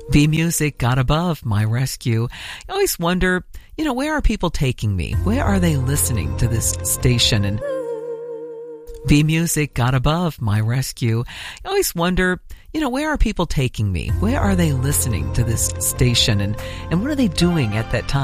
B Music, God Above, My Rescue. I always wonder, where are people taking me? Where are they listening to this station? And B Music, God Above, My Rescue. I always wonder, where are people taking me? Where are they listening to this station? And what are they doing at that time?